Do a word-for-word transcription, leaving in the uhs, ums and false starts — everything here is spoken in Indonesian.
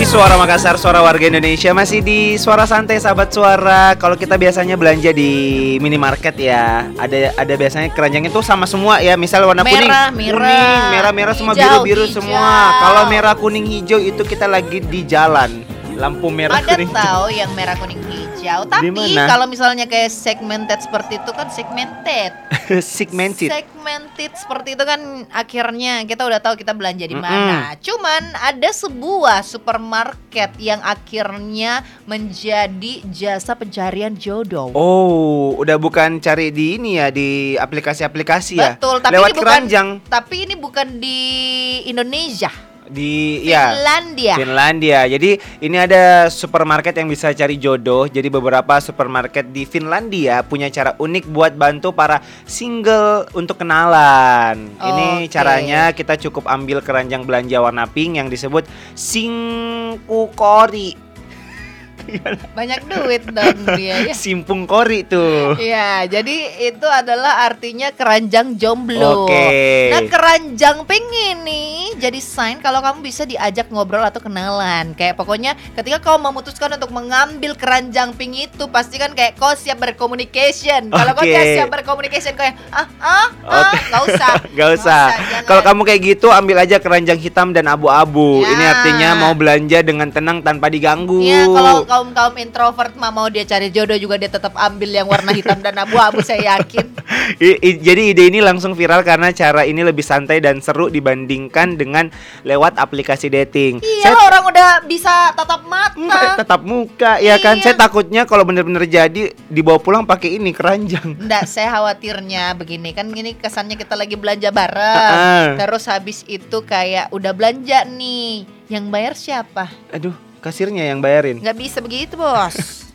Suara Makassar, suara warga Indonesia. Masih di Suara Santai sahabat suara. Kalau kita biasanya belanja di minimarket ya, Ada ada biasanya keranjangnya tuh sama semua ya. Misal warna kuning, Merah, merah. kuning, merah-merah semua, Hijau, biru-biru hijau. semua. Kalau merah, kuning, hijau itu kita lagi di jalan. Lampu merah, Ada kuning, tahu yang merah kuning hijau. Tapi mana? kalau misalnya kayak segmented seperti itu kan segmented. segmented. Segmented seperti itu kan akhirnya kita udah tahu kita belanja di mana. Mm-mm. Cuman ada sebuah supermarket yang akhirnya menjadi jasa pencarian jodoh. Oh, udah bukan cari di ini ya, di aplikasi-aplikasi ya. Betul, tapi lewat ini bukan, keranjang tapi ini bukan di Indonesia. di ya Finlandia. Finlandia. Jadi ini ada supermarket yang bisa cari jodoh. Jadi beberapa supermarket di Finlandia punya cara unik buat bantu para single untuk kenalan. Ini Oke. caranya kita cukup ambil keranjang belanja warna pink yang disebut singkukori. Banyak duit dong dia ya. Simpung kori tuh. Iya, jadi itu adalah artinya keranjang jomblo. Oke. Nah, keranjang pink ini jadi sign kalau kamu bisa diajak ngobrol atau kenalan. Kayak pokoknya ketika kau memutuskan untuk mengambil keranjang pink itu, pasti kan kayak kau siap bercommunication. Kalau kau Oke. tidak siap bercommunication kayak ah ah ah, Oke. nggak usah. Gak usah. jangan. Kalau kamu kayak gitu ambil aja keranjang hitam dan abu-abu. Ya. Ini artinya mau belanja dengan tenang tanpa diganggu. Iya, kalau kaum kaum introvert mah mau dia cari jodoh juga dia tetap ambil yang warna hitam dan abu-abu, saya yakin. I- i- Jadi ide ini langsung viral karena cara ini lebih santai dan seru dibandingkan dengan lewat aplikasi dating. Iya, Saya orang udah bisa tatap Mm, mata. tetap muka ya kan. Iya. Saya takutnya kalau bener-bener jadi dibawa pulang pakai ini keranjang. Enggak, saya khawatirnya begini kan, ini kesannya kita lagi belanja bareng. Ah-ah. Terus habis itu kayak udah belanja nih, yang bayar siapa? Aduh, kasirnya yang bayarin. Nggak bisa begitu, bos.